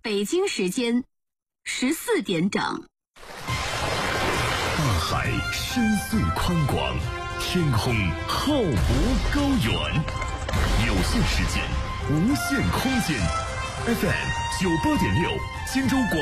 北京时间14点整。 大海深邃宽广，天空浩博高远，有限时间，无限空间。FM 98.6，荆州广